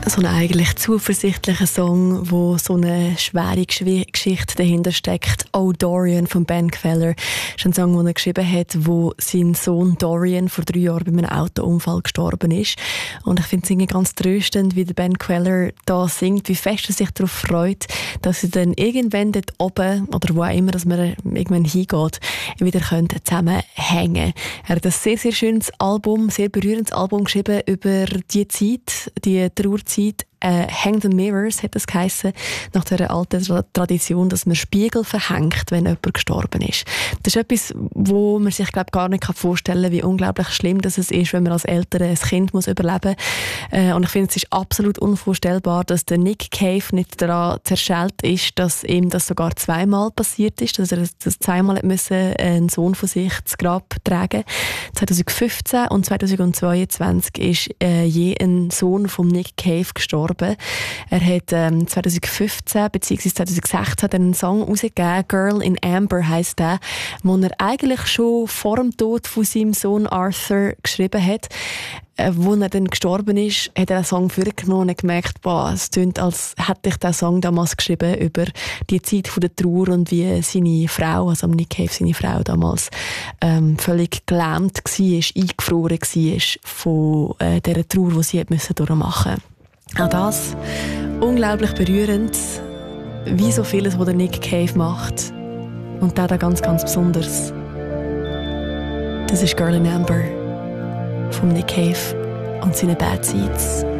So ein eigentlich zuversichtlicher Song, wo so eine schwere Geschichte dahinter steckt. «Oh Dorian» von Ben Kweller. Das ist ein Song, den er geschrieben hat, wo sein Sohn Dorian vor 3 Jahren bei einem Autounfall gestorben ist. Und ich finde es ganz tröstend, wie der Ben Kweller da singt, wie fest er sich darauf freut, dass sie dann irgendwann dort oben, oder wo auch immer, dass man irgendwann hingeht, wieder zusammenhängen können. Er hat ein sehr, sehr schönes Album, sehr berührendes Album geschrieben über die Zeit, die Trauerzeit. «Hang the Mirrors» hat das geheissen, nach der alten Tradition, dass man Spiegel verhängt, wenn jemand gestorben ist. Das ist etwas, wo man sich gar nicht vorstellen kann, wie unglaublich schlimm das ist, wenn man als Eltern ein Kind überleben muss. Und ich finde, es ist absolut unvorstellbar, dass der Nick Cave nicht daran zerschellt ist, dass ihm das sogar 2-mal passiert ist, dass er das 2-mal einen Sohn von sich ins Grab tragen musste. 2015 und 2022 ist je ein Sohn von Nick Cave gestorben. Er hat 2015 bzw. 2016 einen Song herausgegeben, «Girl in Amber» heisst der, den er eigentlich schon vor dem Tod von seinem Sohn Arthur geschrieben hat. Als er dann gestorben ist, hat er einen Song vorgenommen und gemerkt, es klingt, als hätte ich diesen Song damals geschrieben über die Zeit der Trauer und wie seine Frau, also Nick Cave, seine Frau damals, völlig gelähmt war, eingefroren war von dieser Trauer, die sie durchmachen musste. Auch das unglaublich berührend, wie so vieles, was der Nick Cave macht. Und da ganz, ganz besonders. Das ist «Girl in Amber» von Nick Cave und seine Bad Seeds.